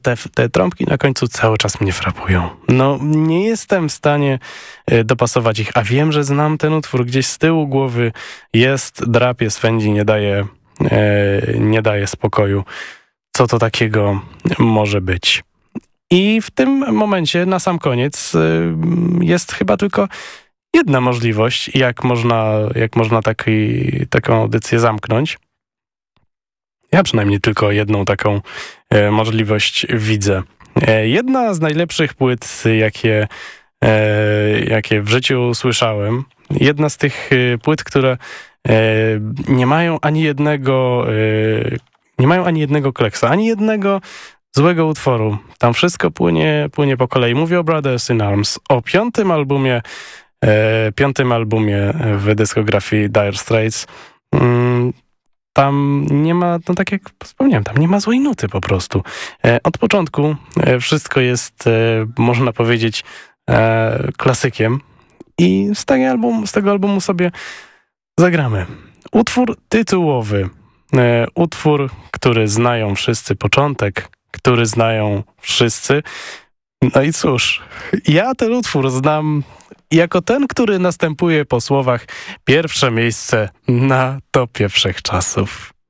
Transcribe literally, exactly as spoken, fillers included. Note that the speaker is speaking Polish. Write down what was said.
Te, te trąbki na końcu cały czas mnie frapują. No, nie jestem w stanie y, dopasować ich, a wiem, że znam ten utwór. Gdzieś z tyłu głowy jest, drapie, swędzi, nie daje, y, nie daje spokoju. Co to takiego może być? I w tym momencie, na sam koniec, y, jest chyba tylko jedna możliwość, jak można, jak można taki, taką audycję zamknąć. Ja przynajmniej tylko jedną taką e, możliwość widzę. E, jedna z najlepszych płyt, jakie, e, jakie w życiu słyszałem. Jedna z tych e, płyt, które e, nie mają ani jednego e, nie mają ani jednego kleksa, ani jednego złego utworu. Tam wszystko płynie, płynie po kolei. Mówię o Brothers in Arms, o piątym albumie e, piątym albumie w dyskografii Dire Straits. Mm, Tam nie ma, no tak jak wspomniałem, tam nie ma złej nuty po prostu. E, od początku e, wszystko jest, e, można powiedzieć, e, klasykiem i z tego, albumu, z tego albumu sobie zagramy. Utwór tytułowy, e, utwór, który znają wszyscy, początek, który znają wszyscy. No i cóż, ja ten utwór znam jako ten, który następuje po słowach pierwsze miejsce na topie wszechczasów.